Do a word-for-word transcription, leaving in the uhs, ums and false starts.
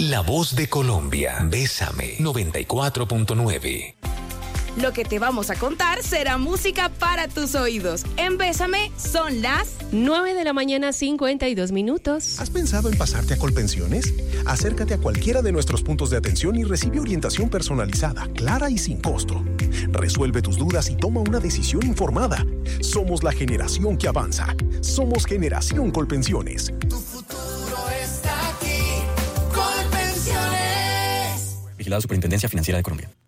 La voz de Colombia. Bésame. noventa y cuatro punto nueve. Lo que te vamos a contar será música para tus oídos. En Bésame son las nueve de la mañana, cincuenta y dos minutos. ¿Has pensado en pasarte a Colpensiones? Acércate a cualquiera de nuestros puntos de atención y recibe orientación personalizada, clara y sin costo. Resuelve tus dudas y toma una decisión informada. Somos la generación que avanza. Somos Generación Colpensiones. Tu futuro está aquí. Colpensiones. Vigilado Superintendencia Financiera de Colombia.